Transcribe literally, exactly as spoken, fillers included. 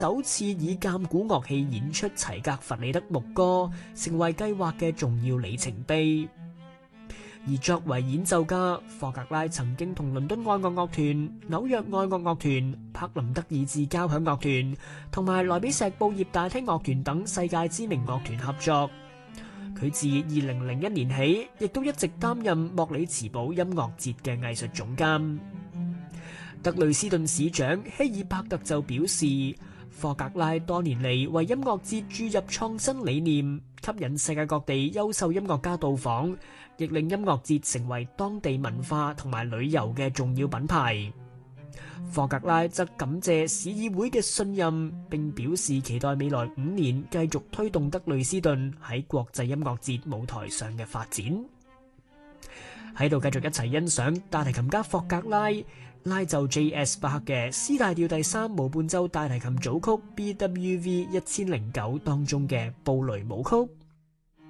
首次以鑑古樂器演出齊格弗里德牧歌，成為計劃嘅重要里程碑。而作為演奏家，霍格拉曾經同倫敦愛樂樂團、紐約愛樂樂團、柏林德意志交響樂團同埋萊比錫布業大廳樂團等世界知名樂團合作。佢自二零零一年起，亦都一直擔任莫里茨堡音樂節嘅藝術總監。德累斯頓市長希爾伯特就表示，霍格拉多年嚟為音樂節注入創新理念，吸引世界各地優秀音樂家到訪，亦令音樂節成為當地文化同埋旅遊嘅重要品牌。霍格拉則感謝市議會嘅信任，並表示期待未來五年繼續推動德累斯頓喺國際音樂節舞台上嘅發展。喺度繼續一齊欣賞大提琴家霍格拉拉奏 J S 巴克嘅 C 大調第三無伴奏大提琴組曲 B W V 一千零九當中嘅布雷舞曲。